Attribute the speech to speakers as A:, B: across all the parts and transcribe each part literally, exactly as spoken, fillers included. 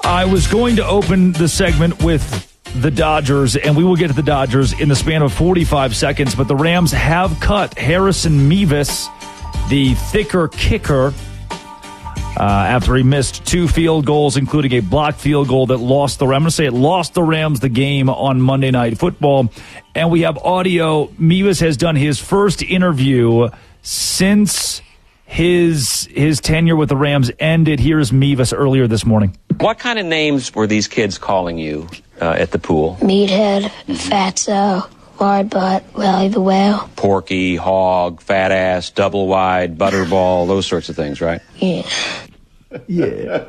A: I was going to open the segment with the Dodgers, and we will get to the Dodgers in the span of forty-five seconds, but the Rams have cut Harrison Mevis, the thicker kicker, uh, after he missed two field goals, including a blocked field goal that lost the Rams. I'm going to say it lost the Rams the game on Monday Night Football. And we have audio. Mevis has done his first interview since his his tenure with the Rams ended. Here's Mevis earlier this morning.
B: What kind of names were these kids calling you uh, at the pool?
C: Meathead, Fatso, Lard Butt, Wally the Whale.
B: Porky, Hog, Fat Ass, Double Wide, Butterball, those sorts of things, right?
C: Yeah.
A: Yeah.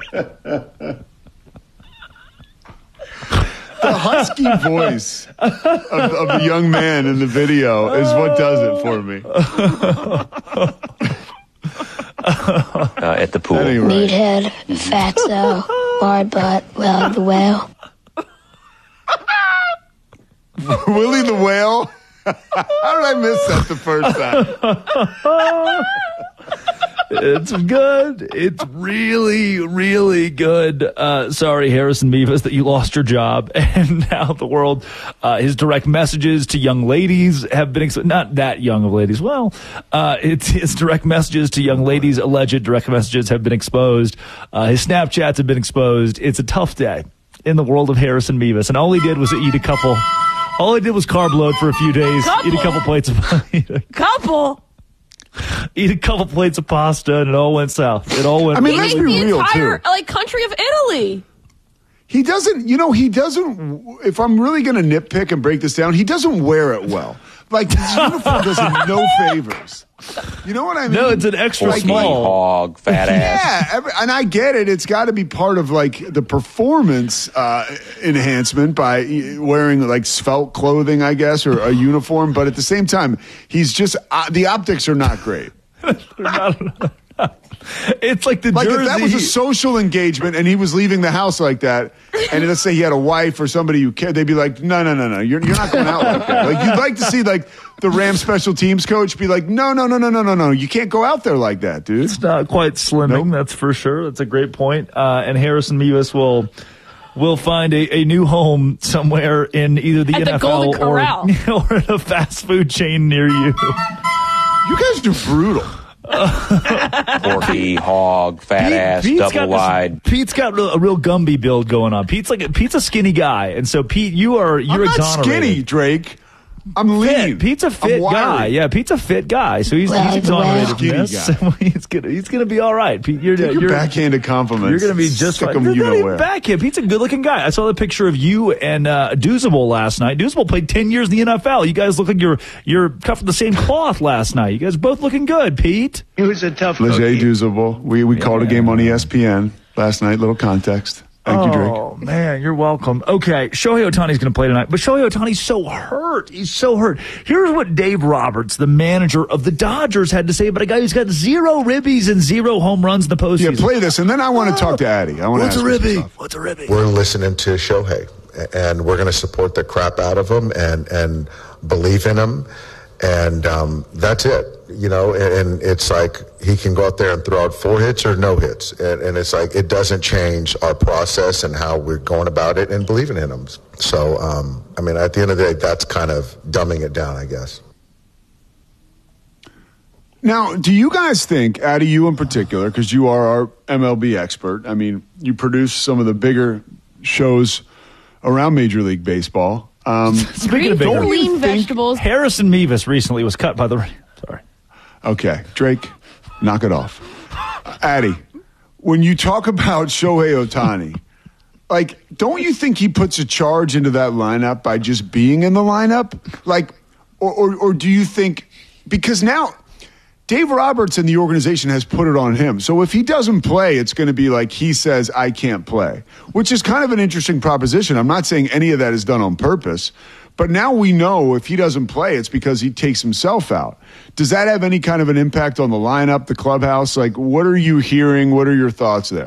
D: The husky voice of, of the young man in the video is what does it for me.
B: Uh, at the pool.
C: Anyway. Meathead, Fatso, Lard Butt, Wally the Whale.
D: Willie the Whale? How did I miss that the first time?
A: It's good. It's really, really good. Uh, sorry, Harrison Mevis, that you lost your job. And now the world, uh, his direct messages to young ladies have been, ex- not that young of ladies. Well, uh, it's his direct messages to young ladies, alleged direct messages have been exposed. Uh, his Snapchats have been exposed. It's a tough day in the world of Harrison Mevis. And all he did was eat a couple, all he did was carb load for a few days,
E: couple.
A: eat a couple plates of,
E: Couple.
A: Eat a couple plates of pasta, and it all went south. It all went.
D: I mean,
E: He
D: let's
E: ate
D: be
E: the
D: real,
E: entire,
D: too.
E: like, country of Italy.
D: He doesn't, you know, he doesn't, if I'm really going to nitpick and break this down, he doesn't wear it well. Like, his uniform does him no favors. You know what I mean?
A: No, it's an extra
B: Porky,
A: small.
B: Hog, Fat Ass.
D: Yeah, every, and I get it. It's got to be part of, like, the performance uh, enhancement by wearing, like, svelte clothing, I guess, or a uniform. But at the same time, he's just, uh, the optics are not great.
A: It's like the
D: Like
A: jersey.
D: if that was a social engagement and he was leaving the house like that, and let's say he had a wife or somebody you cared, they'd be like, no, no, no, no, you're, you're not going out like that. Like you'd like to see like the Rams special teams coach be like, no, no, no, no, no, no, no, you can't go out there like that, dude.
A: It's not quite slimming,
D: Nope.
A: that's for sure. That's a great point. Uh, and Harrison Mevis will will find a, a new home somewhere in either the
E: At the
A: N F L
E: Golden
A: or,
E: Corral.
A: or at a fast food chain near you.
D: You guys do brutal.
B: Porky, Hog, Fat
A: Pete-
B: Ass,
A: Pete's
B: Double
A: got this-
B: Wide.
A: Pete's got a real Gumby build going on. Pete's like a, Pete's a skinny guy, and so Pete, you are you're
D: I'm not
A: exonerated.
D: skinny, Drake. I'm lean.
A: Fit. Pete's a fit
D: I'm wiry.
A: guy. Yeah, Pete's a fit guy, so he's,
C: Well,
A: he's exonerated from
D: skinny
A: this.
D: guy.
A: he's gonna he's gonna be all right. Pete, you're
D: Take your
A: you're,
D: backhanded compliments.
A: You're going to be just
D: Stick
A: fine.
D: 'em
A: They're
D: you
A: not
D: know
A: even
D: where.
A: back him. Pete's a good-looking guy. I saw the picture of you and uh, Doozable last night. Doozable played ten years in the N F L. You guys look like you're you're cut from the same cloth last night. You guys both looking good, Pete.
F: He was a tough
D: Leger
F: cookie.
D: Doozable. We we called a game on E S P N last night. Little context. Thank you, Drake.
A: Oh, man, you're welcome. Okay, Shohei Ohtani's going to play tonight, but Shohei Ohtani's so hurt. He's so hurt. Here's what Dave Roberts, the manager of the Dodgers, had to say about a guy who's got zero ribbies and zero home runs in the postseason.
D: Yeah, play this, and then I want to talk to Addy. I want
A: What's
D: to
A: a
D: ask him
A: ribby?
D: some stuff.
A: What's a ribby?
G: We're listening to Shohei, and we're going to support the crap out of him and, and believe in him. And um, that's it, you know, and, and it's like he can go out there and throw out four hits or no hits. And, and it's like it doesn't change our process and how we're going about it and believing in him. So, um, I mean, at the end of the day, that's kind of dumbing it down, I guess.
D: Now, do you guys think, Addy, you in particular, because you are our M L B expert, I mean, you produce some of the bigger shows around Major League Baseball. Um,
A: Speaking of
E: Green
A: bigger,
E: lean vegetables.
A: Harrison Mevis recently was cut by the. Sorry.
D: okay, Drake, knock it off. Addy, when you talk about Shohei Ohtani, like, don't you think he puts a charge into that lineup by just being in the lineup? Like, or, or, or do you think, because now Dave Roberts and the organization has put it on him. So if he doesn't play, it's going to be like he says, I can't play, which is kind of an interesting proposition. I'm not saying any of that is done on purpose, but now we know if he doesn't play, it's because he takes himself out. Does that have any kind of an impact on the lineup, the clubhouse? Like, what are you hearing? What are your thoughts there?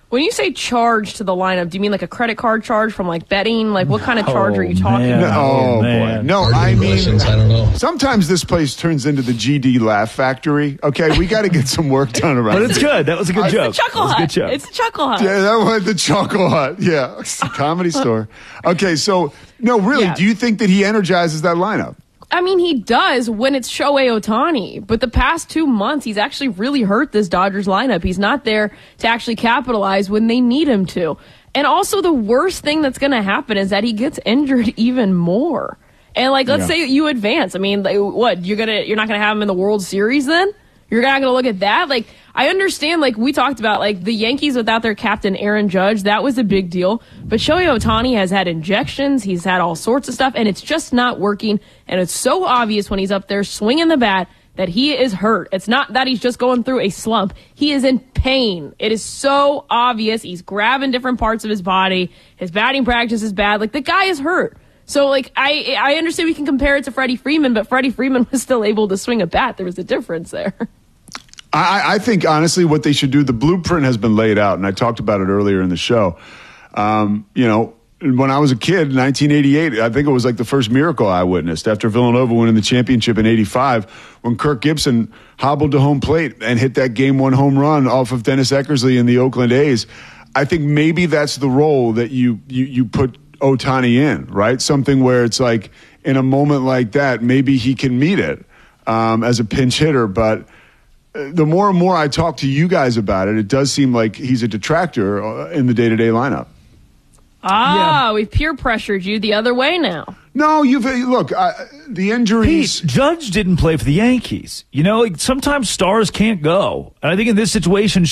E: When you say charge to the lineup, do you mean like a credit card charge from like betting? Like what kind of charge
A: Oh,
E: are you talking
A: man.
E: about?
D: Oh,
A: Oh,
D: boy.
A: man.
D: No,
F: Pardon
D: I
F: the
D: mean,
F: questions, I don't know.
D: sometimes this place turns into the G D Laugh Factory. Okay, we got to get some work done around
A: But it's
D: here.
A: good. That was a good
E: It's
A: joke.
E: the Chuckle
A: That was a
E: Hut.
A: good joke.
E: It's the Chuckle Hut.
D: Yeah, that was the Chuckle Hut. Yeah, Comedy Store. Okay, so, no, really,
E: Yeah.
D: do you think that he energizes that lineup?
E: I mean, he does when it's Shohei Ohtani, but the past two months, he's actually really hurt this Dodgers lineup. He's not there to actually capitalize when they need him to. And also, the worst thing that's going to happen is that he gets injured even more. And like, let's
D: Yeah.
E: say you advance. I mean, like, what you're gonna, you're not going to have him in the World Series then? You're not going to look at that? Like, I understand, like, we talked about, like, the Yankees without their captain, Aaron Judge, that was a big deal. But Shohei Ohtani has had injections, he's had all sorts of stuff, and it's just not working. And it's so obvious when he's up there swinging the bat that he is hurt. It's not that he's just going through a slump. He is in pain. It is so obvious. He's grabbing different parts of his body. His batting practice is bad. Like, the guy is hurt. So, like, I I understand we can compare it to Freddie Freeman, but Freddie Freeman was still able to swing a bat. There was a difference there.
D: I, I think, honestly, what they should do, the blueprint has been laid out, and I talked about it earlier in the show. Um, you know, when I was a kid, nineteen eighty-eight, I think it was like the first miracle I witnessed after Villanova winning the championship in eighty-five, when Kirk Gibson hobbled to home plate and hit that game-one home run off of Dennis Eckersley in the Oakland A's. I think maybe that's the role that you, you, you put Ohtani in, right? Something where it's like, in a moment like that, maybe he can meet it um, as a pinch hitter, but the more and more I talk to you guys about it, it does seem like he's a detractor in the day-to-day lineup.
E: Ah, we've peer pressured you the other way now.
D: No, you've look uh, the injuries.
A: Pete, Judge didn't play for the Yankees. You know, like, sometimes stars can't go. And I think in this situation,